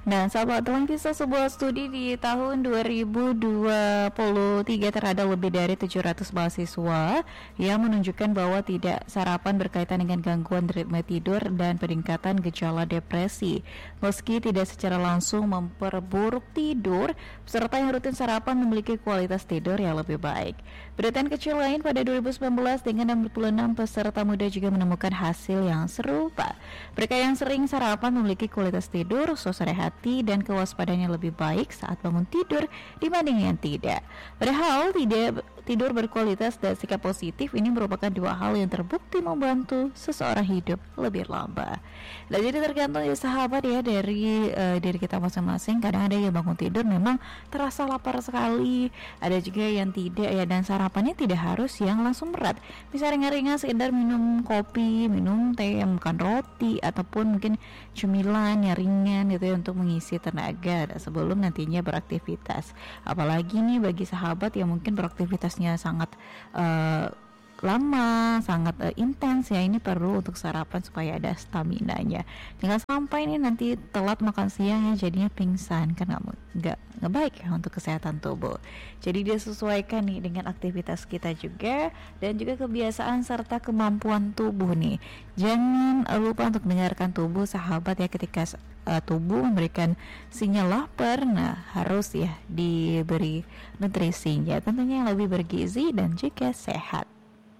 Nah, sahabat dalam kisah sebuah studi di tahun 2023 terhadap lebih dari 700 mahasiswa yang menunjukkan bahwa tidak sarapan berkaitan dengan gangguan ritme tidur dan peningkatan gejala depresi. Meski tidak secara langsung memperburuk tidur, peserta yang rutin sarapan memiliki kualitas tidur yang lebih baik. Penelitian kecil lain pada 2019 dengan 66 peserta muda juga menemukan hasil yang serupa. Mereka yang sering sarapan memiliki kualitas tidur, suasana hati, dan kewaspadaannya lebih baik saat bangun tidur dibanding yang tidak. Padahal tidur berkualitas dan sikap positif ini merupakan dua hal yang terbukti membantu seseorang hidup lebih lama. Nah, jadi tergantung ya sahabat ya dari diri kita masing-masing. Kadang ada yang bangun tidur memang terasa lapar sekali, ada juga yang tidak ya, dan sarapannya tidak harus yang langsung berat. Bisa ringan-ringan, sekedar minum kopi, minum teh, makan roti, ataupun mungkin cemilan yang ringan gitu ya untuk mengisi tenaga sebelum nantinya beraktivitas. Apalagi nih bagi sahabat yang mungkin beraktivitasnya sangat lama, sangat intens ya, ini perlu untuk sarapan supaya ada staminanya. Jangan sampai nih nanti telat makan siang ya jadinya pingsan, kan nggak baik ya untuk kesehatan tubuh. Jadi dia sesuaikan nih dengan aktivitas kita juga dan juga kebiasaan serta kemampuan tubuh nih. Jangan lupa untuk dengarkan tubuh sahabat ya, ketika tubuh memberikan sinyal lapar, nah harus ya diberi nutrisinya tentunya yang lebih bergizi dan juga sehat.